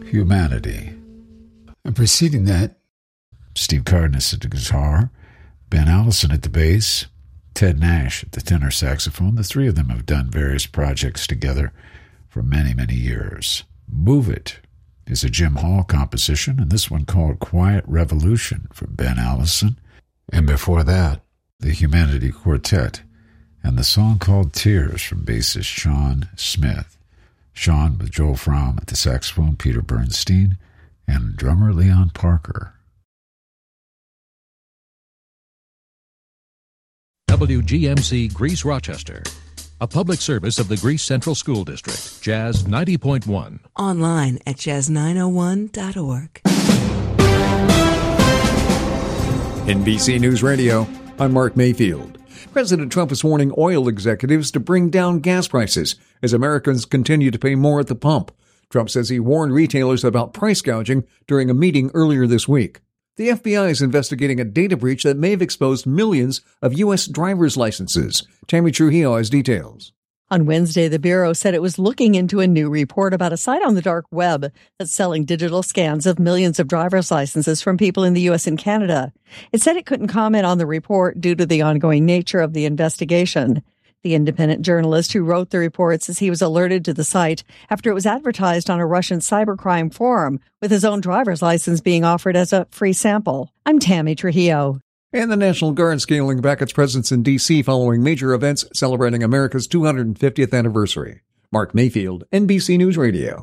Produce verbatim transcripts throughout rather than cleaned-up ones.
Humanity. And preceding that, Steve Cardenas at the guitar, Ben Allison at the bass, Ted Nash at the tenor saxophone. The three of them have done various projects together for many, many years. Move It is a Jim Hall composition, and this one called Quiet Revolution from Ben Allison. And before that, the Humanity Quartet, and the song called Tears from bassist Sean Smith. Sean with Joel Fromm at the saxophone, Peter Bernstein, and drummer Leon Parker. W G M C Greece Rochester, a public service of the Greece Central School District, Jazz ninety point one. Online at jazz nine oh one dot org. N B C News Radio, I'm Mark Mayfield. President Trump is warning oil executives to bring down gas prices as Americans continue to pay more at the pump. Trump says he warned retailers about price gouging during a meeting earlier this week. The F B I is investigating a data breach that may have exposed millions of U S driver's licenses. Tammy Trujillo has details. On Wednesday, the Bureau said it was looking into a new report about a site on the dark web that's selling digital scans of millions of driver's licenses from people in the U S and Canada. It said it couldn't comment on the report due to the ongoing nature of the investigation. The independent journalist who wrote the report says he was alerted to the site after it was advertised on a Russian cybercrime forum, with his own driver's license being offered as a free sample. I'm Tammy Trujillo. And the National Guard scaling back its presence in D C following major events celebrating America's two hundred fiftieth anniversary. Mark Mayfield, N B C News Radio.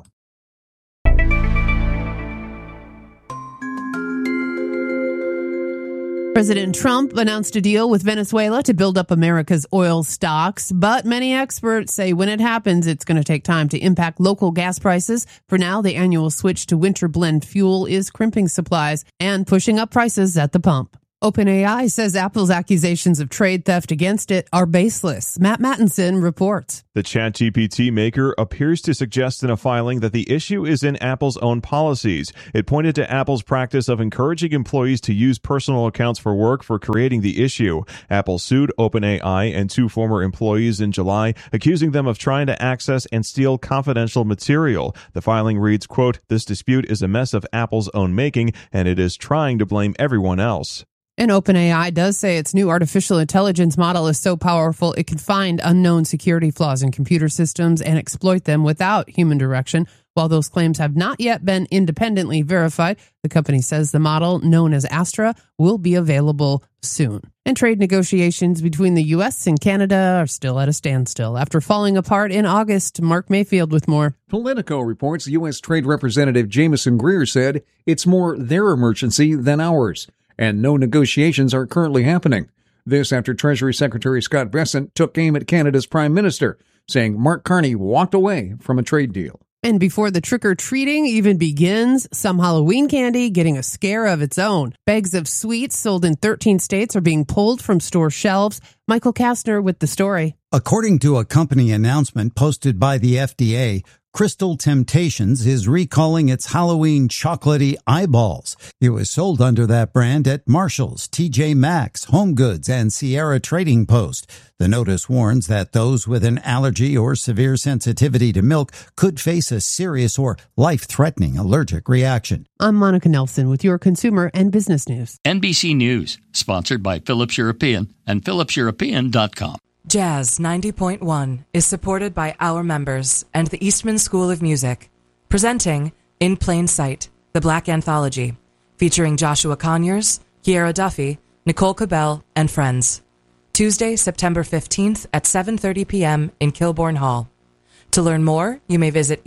President Trump announced a deal with Venezuela to build up America's oil stocks, but many experts say when it happens, it's going to take time to impact local gas prices. For now, the annual switch to winter blend fuel is crimping supplies and pushing up prices at the pump. OpenAI says Apple's accusations of trade theft against it are baseless. Matt Mattinson reports. The ChatGPT maker appears to suggest in a filing that the issue is in Apple's own policies. It pointed to Apple's practice of encouraging employees to use personal accounts for work for creating the issue. Apple sued OpenAI and two former employees in July, accusing them of trying to access and steal confidential material. The filing reads, quote, "This dispute is a mess of Apple's own making, and it is trying to blame everyone else." And OpenAI does say its new artificial intelligence model is so powerful it can find unknown security flaws in computer systems and exploit them without human direction. While those claims have not yet been independently verified, the company says the model, known as Astra, will be available soon. And trade negotiations between the U S and Canada are still at a standstill after falling apart in August. Mark Mayfield with more. Politico reports U S Trade Representative Jameson Greer said it's more their emergency than ours, and no negotiations are currently happening. This after Treasury Secretary Scott Bessent took aim at Canada's Prime Minister, saying Mark Carney walked away from a trade deal. And before the trick-or-treating even begins, some Halloween candy getting a scare of its own. Bags of sweets sold in thirteen states are being pulled from store shelves. Michael Kastner with the story. According to a company announcement posted by the F D A, Crystal Temptations is recalling its Halloween chocolatey eyeballs. It was sold under that brand at Marshall's, T J Maxx, HomeGoods, and Sierra Trading Post. The notice warns that those with an allergy or severe sensitivity to milk could face a serious or life-threatening allergic reaction. I'm Monica Nelson with your consumer and business news. N B C News, sponsored by Philips European and philips european dot com. Jazz ninety point one is supported by our members and the Eastman School of Music, presenting In Plain Sight, the Black Anthology, featuring Joshua Conyers, Kiera Duffy, Nicole Cabell, and friends. Tuesday, September fifteenth at seven thirty p.m. in Kilbourne Hall. To learn more, you may visit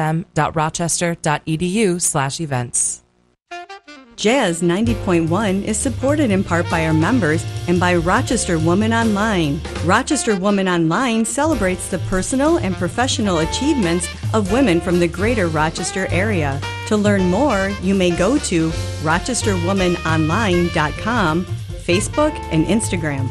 esm.rochester.edu slash events. Jazz ninety point one is supported in part by our members and by Rochester Woman Online. Rochester Woman Online celebrates the personal and professional achievements of women from the greater Rochester area. To learn more, you may go to rochester woman online dot com, Facebook, and Instagram.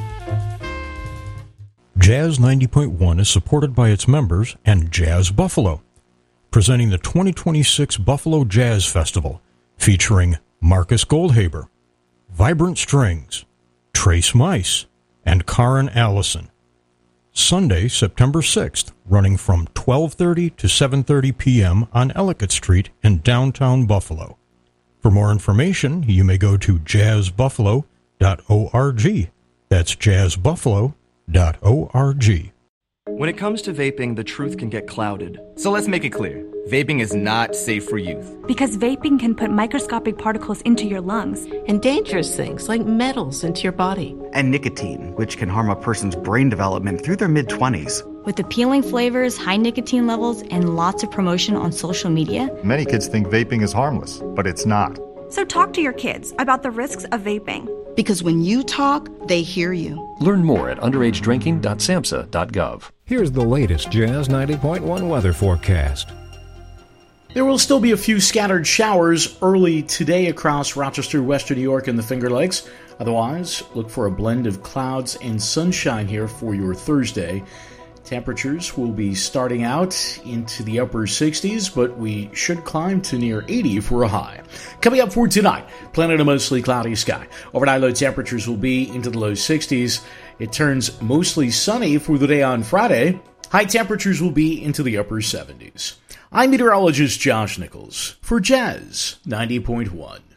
Jazz ninety point one is supported by its members and Jazz Buffalo, presenting the twenty twenty-six Buffalo Jazz Festival, featuring Marcus Goldhaber, Vibrant Strings, Trace Mice, and Karen Allison. Sunday, September sixth, running from twelve thirty to seven thirty p.m. on Ellicott Street in downtown Buffalo. For more information, you may go to jazz buffalo dot org. That's jazz buffalo dot org. When it comes to vaping, the truth can get clouded. So let's make it clear. Vaping is not safe for youth. Because vaping can put microscopic particles into your lungs. And dangerous things like metals into your body. And nicotine, which can harm a person's brain development through their mid-twenties. With appealing flavors, high nicotine levels, and lots of promotion on social media. Many kids think vaping is harmless, but it's not. So talk to your kids about the risks of vaping. Because when you talk, they hear you. Learn more at underage drinking dot samhsa dot gov. Here's the latest Jazz ninety point one weather forecast. There will still be a few scattered showers early today across Rochester, Western New York, and the Finger Lakes. Otherwise, look for a blend of clouds and sunshine here for your Thursday. Temperatures will be starting out into the upper sixties, but we should climb to near eighty for a high. Coming up for tonight, planning a mostly cloudy sky. Overnight low temperatures will be into the low sixties. It turns mostly sunny for the day on Friday. High temperatures will be into the upper seventies. I'm meteorologist Josh Nichols for Jazz ninety point one.